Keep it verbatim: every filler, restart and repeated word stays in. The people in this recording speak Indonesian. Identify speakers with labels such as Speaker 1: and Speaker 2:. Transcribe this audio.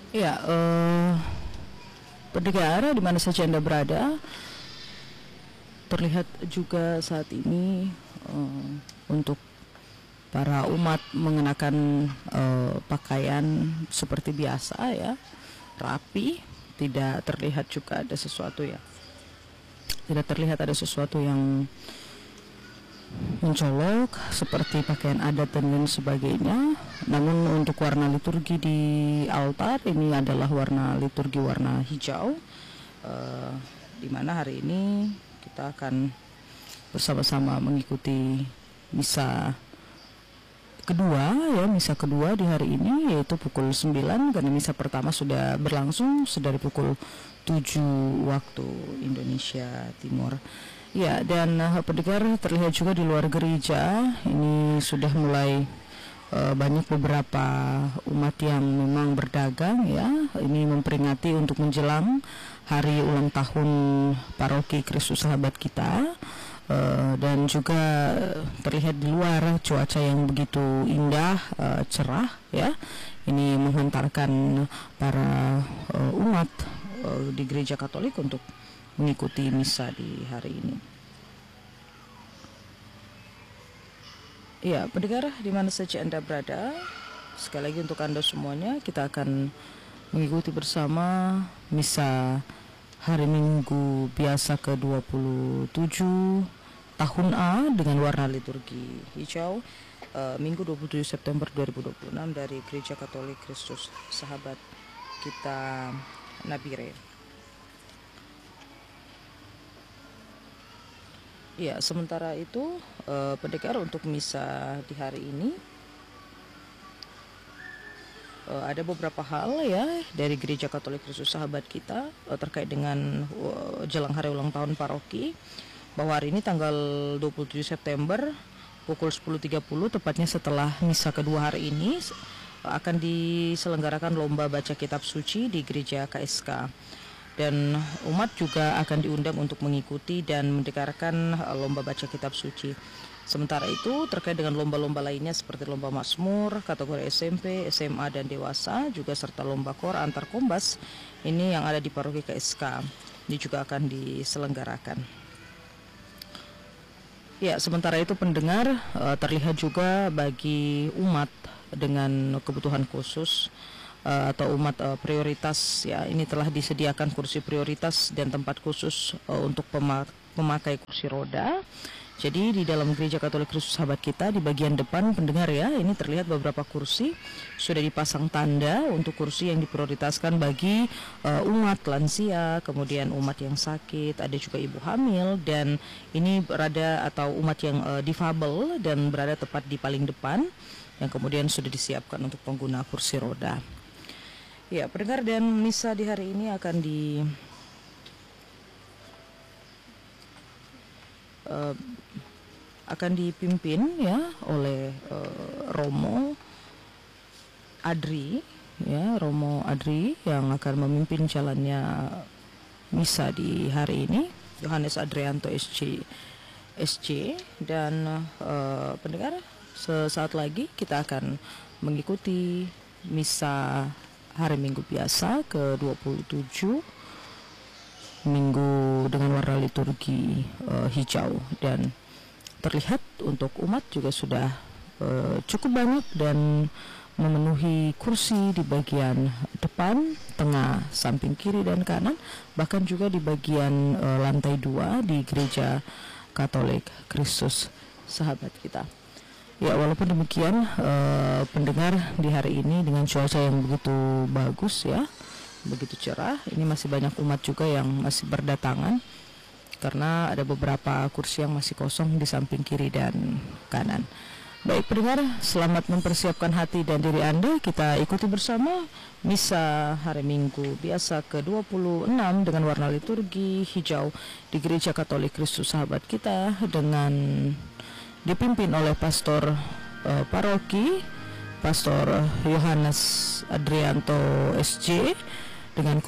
Speaker 1: Ya, eh, pendengar di mana saja Anda berada, terlihat juga saat ini eh, untuk para umat mengenakan eh, pakaian seperti biasa ya, rapi, tidak terlihat juga ada sesuatu ya, tidak terlihat ada sesuatu yang mencolok seperti pakaian adat dan lain sebagainya. Namun untuk warna liturgi di altar ini adalah warna liturgi warna hijau, uh, di mana hari ini kita akan bersama-sama mengikuti misa kedua ya, misa kedua di hari ini yaitu pukul sembilan, karena misa pertama sudah berlangsung sedari pukul tujuh waktu Indonesia Timur. Ya, dan uh, pendengar, terlihat juga di luar gereja ini sudah mulai uh, banyak beberapa umat yang memang berdagang ya. Ini memperingati untuk menjelang hari ulang tahun Paroki Kristus Sahabat Kita. Uh, dan juga terlihat di luar cuaca yang begitu indah, uh, cerah ya. Ini menghantarkan para uh, umat uh, di gereja Katolik untuk mengikuti misa di hari ini. Ya, pendengar di mana saja Anda berada, sekali lagi untuk Anda semuanya, kita akan mengikuti bersama misa hari Minggu biasa ke dua puluh tujuh tahun A dengan warna liturgi hijau, uh, Minggu dua puluh tujuh September dua ribu dua puluh enam dari Gereja Katolik Kristus Sahabat Kita Nabire. Ya, sementara itu uh, pendengar, untuk misa di hari ini uh, ada beberapa hal ya dari Gereja Katolik Kristus Sahabat Kita uh, terkait dengan uh, jelang hari ulang tahun paroki, bahwa hari ini tanggal dua puluh tujuh September pukul sepuluh tiga puluh, tepatnya setelah misa kedua hari ini, uh, akan diselenggarakan lomba baca kitab suci di Gereja K S K. Dan umat juga akan diundang untuk mengikuti dan mendengarkan lomba baca kitab suci. Sementara itu terkait dengan lomba-lomba lainnya seperti lomba Mazmur, kategori S M P, S M A dan dewasa, juga serta lomba kor antar kombas ini yang ada di Paroki K S K, ini juga akan diselenggarakan. Ya, sementara itu pendengar, terlihat juga bagi umat dengan kebutuhan khusus Uh, atau umat uh, prioritas ya, ini telah disediakan kursi prioritas dan tempat khusus uh, untuk pema pemakai kursi roda. Jadi di dalam Gereja Katolik Kristus Sahabat Kita di bagian depan pendengar ya, ini terlihat beberapa kursi sudah dipasang tanda untuk kursi yang diprioritaskan bagi uh, umat lansia, kemudian umat yang sakit, ada juga ibu hamil, dan ini berada atau umat yang uh, difabel dan berada tepat di paling depan, yang kemudian sudah disiapkan untuk pengguna kursi roda. Ya, pendengar, dan misa di hari ini akan di uh, akan dipimpin ya oleh uh, Romo Adri ya, Romo Adri yang akan memimpin jalannya misa di hari ini, Yohanes Adrianto S C S C. Dan uh, pendengar, sesaat lagi kita akan mengikuti misa hari Minggu biasa ke dua puluh tujuh, Minggu dengan warna liturgi uh, hijau. Dan terlihat untuk umat juga sudah uh, cukup banyak dan memenuhi kursi di bagian depan, tengah, samping kiri dan kanan, bahkan juga di bagian uh, lantai dua di Gereja Katolik Kristus Sahabat Kita. Ya, walaupun demikian uh, pendengar, di hari ini dengan cuaca yang begitu bagus ya, begitu cerah, ini masih banyak umat juga yang masih berdatangan, karena ada beberapa kursi yang masih kosong di samping kiri dan kanan. Baik pendengar, selamat mempersiapkan hati dan diri Anda. Kita ikuti bersama misa hari Minggu biasa ke dua puluh enam dengan warna liturgi hijau di Gereja Katolik Kristus Sahabat Kita, dengan dipimpin oleh Pastor uh, Paroki, Pastor Yohanes Adrianto S C, dengan